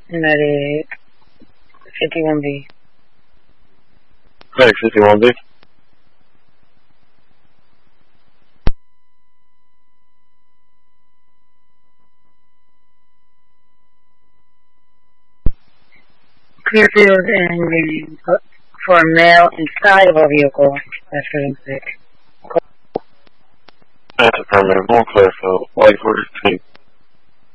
Medic 51B. Medic 51B. Clearfield and for a male inside of a vehicle. That's really sick. That's affirmative. More Clearfield. Light 42.